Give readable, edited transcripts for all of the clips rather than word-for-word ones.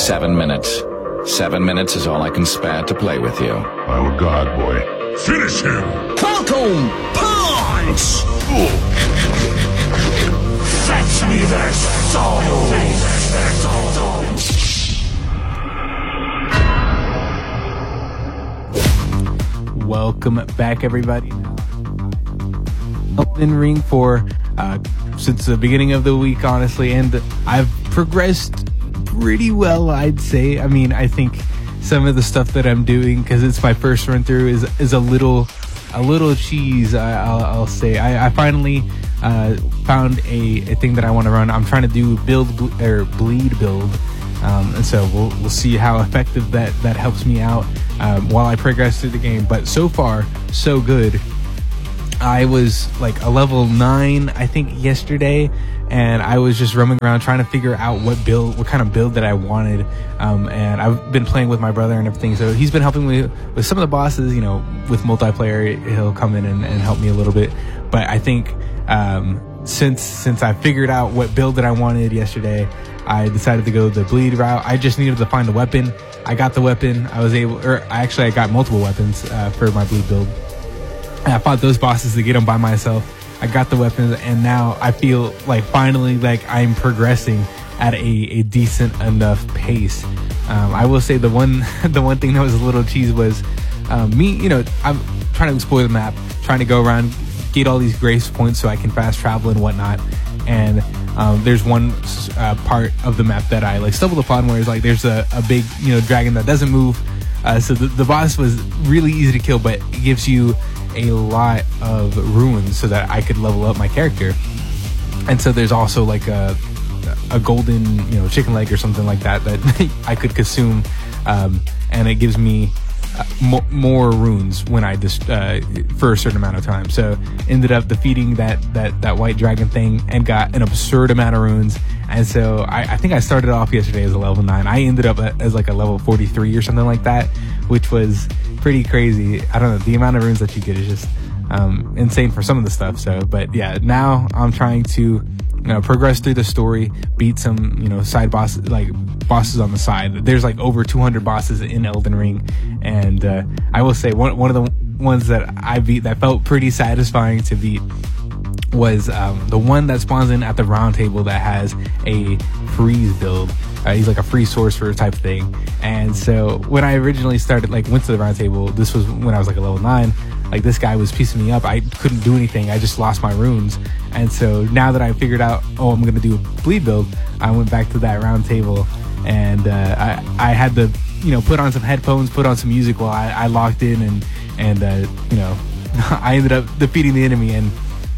7 minutes. 7 minutes is all I can spare to play with you. I'm a god, boy. Finish him! Falcon Punch! Fetch me their souls! Welcome back, everybody. Elden Ring for since the beginning of the week, honestly, and I've progressed pretty well, I'd say. I mean, I think some of the stuff that I'm doing, because it's my first run through, is a little cheese. I'll say. I finally found a thing that I want to run. I'm trying to do bleed build, and so we'll see how effective that helps me out while I progress through the game. But so far, so good. I was like a level 9, I think, yesterday, and I was just roaming around trying to figure out what kind of build that I wanted. And I've been playing with my brother and everything, so he's been helping me with some of the bosses. You know, with multiplayer, he'll come in and help me a little bit. But I think since I figured out what build that I wanted yesterday, I decided to go the bleed route. I just needed to find a weapon. I got the weapon. I got multiple weapons for my bleed build. I fought those bosses to get them by myself. I got the weapons, and now I feel like finally like I'm progressing at a decent enough pace. I will say the one thing that was a little cheese was me. You know, I'm trying to explore the map, trying to go around, get all these grace points so I can fast travel and whatnot. And there's one part of the map that I like stumbled upon where it's like there's a big dragon that doesn't move. So the boss was really easy to kill, but it gives you a lot of runes so that I could level up my character. And so there's also like a golden chicken leg or something like that I could consume, and it gives me more runes when I just for a certain amount of time. So ended up defeating that white dragon thing and got an absurd amount of runes. And so I think I started off yesterday as a level 9. I ended up as like a level 43 or something like that, which was pretty crazy. I don't know, the amount of runes that you get is just insane for some of the stuff. So, but yeah, now I'm trying to progress through the story, beat some side bosses, like bosses on the side. There's like over 200 bosses in Elden Ring, and I will say one of the ones that I beat that felt pretty satisfying to beat was the one that spawns in at the round table that has a freeze build. He's like a free sorcerer type thing. And so when I originally went to the round table, this was when I was like a level 9, like this guy was piecing me up. I couldn't do anything. I just lost my runes. And so now that I figured out, I'm going to do a bleed build, I went back to that round table, and I had to, put on some headphones, put on some music while I locked in, and I ended up defeating the enemy. And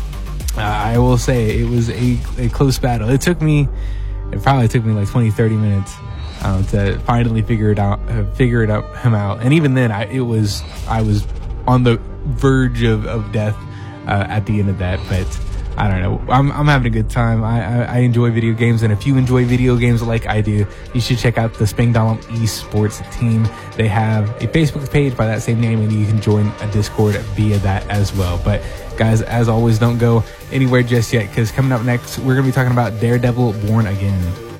I will say it was a close battle. It probably took me like 20-30 minutes to finally figure him out. And even then, I was on the verge of death at the end of that. But I don't know, I'm having a good time. I enjoy video games, and if you enjoy video games like I do, you should check out the Spangdahlem Esports team. They have a Facebook page by that same name, and you can join a Discord via that as well. But guys, as always, don't go anywhere just yet, because coming up next, we're going to be talking about Daredevil Born Again.